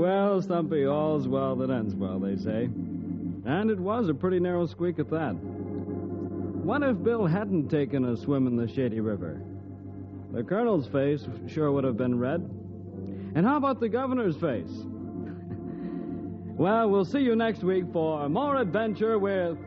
Well, Stumpy, all's well that ends well, they say. And it was a pretty narrow squeak at that. What if Bill hadn't taken a swim in the Shady River? The Colonel's face sure would have been red. And how about the Governor's face? Well, we'll see you next week for more adventure with